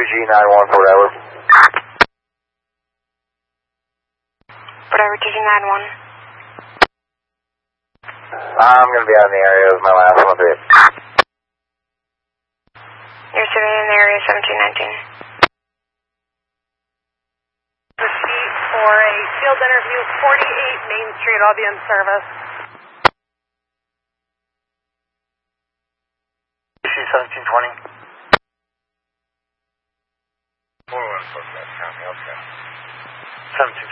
2G91 for whatever. Whatever, 2G91. I'm going to be out in the area. It was my last one. You're sitting in the area 1719. Repeat for a field interview, 48 Main Street. I'll be in service. DC 1720. County, okay. 1720.